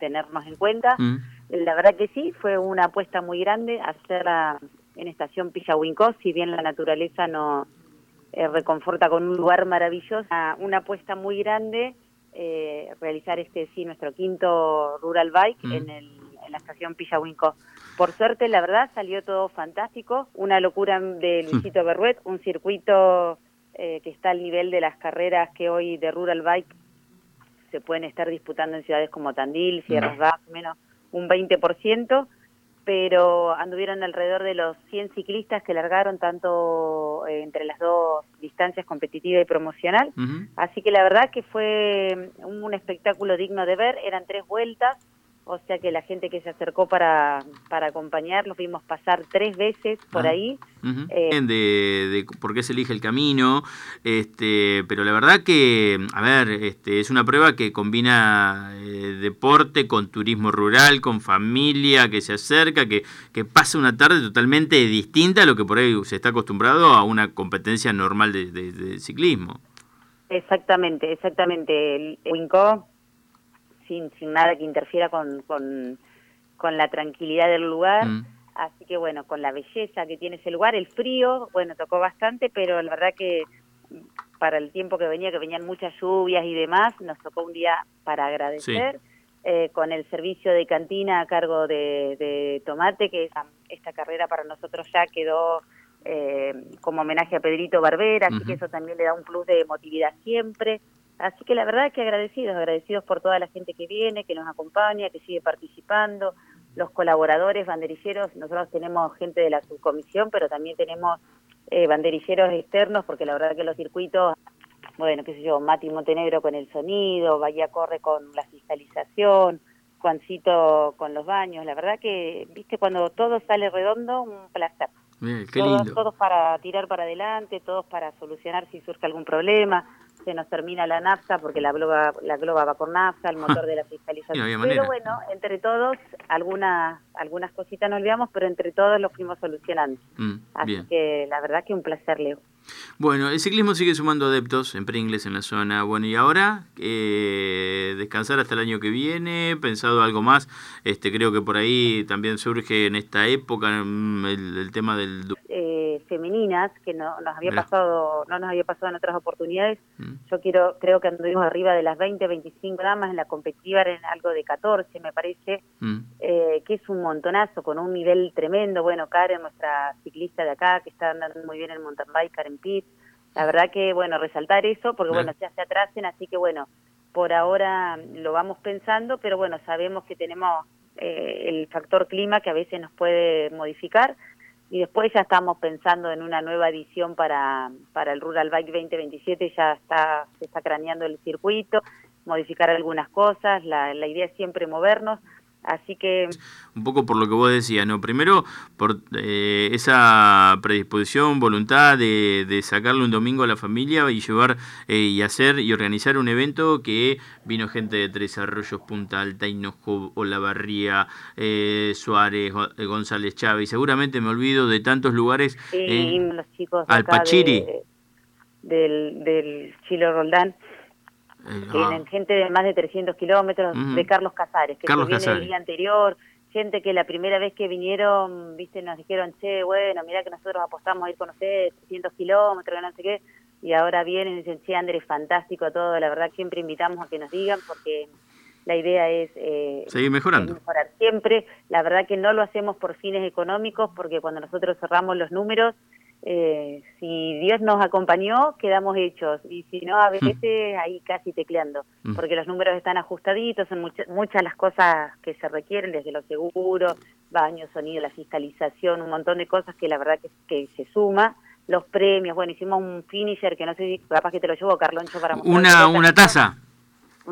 tenernos en cuenta. La verdad que sí, fue una apuesta muy grande hacerla en Estación Pillahuincó, si bien la naturaleza nos reconforta con un lugar maravilloso, una apuesta muy grande, realizar nuestro quinto Rural Bike en la Estación Pillahuincó. Por suerte, la verdad, salió todo fantástico, una locura de Luisito Berruet, un circuito que está al nivel de las carreras que hoy de Rural Bike se pueden estar disputando en ciudades como Tandil, Sierras Bajas, menos un 20%, pero anduvieron alrededor de los 100 ciclistas que largaron tanto entre las dos distancias, competitiva y promocional, así que la verdad que fue un espectáculo digno de ver, eran 3 vueltas, o sea que la gente que se acercó para acompañar, los vimos pasar 3 veces por ahí. De por qué se elige el camino, pero la verdad que, a ver, es una prueba que combina deporte con turismo rural, con familia que se acerca, que pasa una tarde totalmente distinta a lo que por ahí se está acostumbrado a una competencia normal de ciclismo. Exactamente. El Wincó, sin nada que interfiera con la tranquilidad del lugar, así que bueno, con la belleza que tiene ese lugar, el frío, bueno, tocó bastante, pero la verdad que para el tiempo que venían muchas lluvias y demás, nos tocó un día para agradecer, con el servicio de cantina a cargo de Tomate, que esta carrera para nosotros ya quedó como homenaje a Pedrito Barbera, así que eso también le da un plus de emotividad siempre. Así que la verdad que agradecidos por toda la gente que viene, que nos acompaña, que sigue participando, los colaboradores, banderilleros. Nosotros tenemos gente de la subcomisión, pero también tenemos banderilleros externos, porque la verdad que los circuitos, bueno, qué sé yo, Mati Montenegro con el sonido, Bahía Corre con la fiscalización, Juancito con los baños, la verdad que, viste, cuando todo sale redondo, un placer. Qué lindo. Todos para tirar para adelante, todos para solucionar si surge algún problema. Se nos termina la nafta porque la globa va con nafta, el motor de la fiscalización. Pero bueno, entre todos, algunas cositas nos olvidamos, pero entre todos lo fuimos solucionando. Así que la verdad que un placer, Leo. Bueno, el ciclismo sigue sumando adeptos en Pringles, en la zona. Bueno, y ahora, descansar hasta el año que viene, pensado algo más. Creo que por ahí también surge en esta época el tema del... femeninas, que no nos había pasado en otras oportunidades. Yo creo que anduvimos arriba de las 20, 25 damas, en la competitiva en algo de 14, me parece, que es un montonazo, con un nivel tremendo. Bueno, Karen, nuestra ciclista de acá, que está andando muy bien en mountain bike, Karen Pitt, la verdad que, bueno, resaltar eso, porque bueno, ya se atrasen, así que bueno, por ahora lo vamos pensando, pero bueno, sabemos que tenemos el factor clima que a veces nos puede modificar, y después ya estamos pensando en una nueva edición para el Rural Bike 2027, se está craneando el circuito, modificar algunas cosas, la idea es siempre movernos, así que... Un poco por lo que vos decías, ¿no? Primero, por esa predisposición, voluntad de sacarle un domingo a la familia y llevar y hacer y organizar un evento que vino gente de Tres Arroyos, Punta Alta, Hinojo, Olavarría, Suárez, González Chávez, y seguramente me olvido de tantos lugares. Sí, los chicos de Alpachiri. acá del Chilo Roldán. Tienen gente de más de 300 kilómetros, de Carlos Casares, que viene el día anterior, gente que la primera vez que vinieron, viste, nos dijeron, che, bueno, mirá que nosotros apostamos a ir con ustedes 300 kilómetros, no sé qué, y ahora vienen y dicen, che, Andrés, fantástico todo, la verdad siempre invitamos a que nos digan, porque la idea es seguir mejorando. Mejorar siempre. La verdad que no lo hacemos por fines económicos, porque cuando nosotros cerramos los números, si Dios nos acompañó, quedamos hechos, y si no, a veces ahí casi tecleando, porque los números están ajustaditos, son muchas las cosas que se requieren, desde los seguros, baño, sonido, la fiscalización, un montón de cosas que la verdad que se suma. Los premios, bueno, hicimos un finisher que no sé si capaz que te lo llevo, Carloncho, para mostrar. Una taza.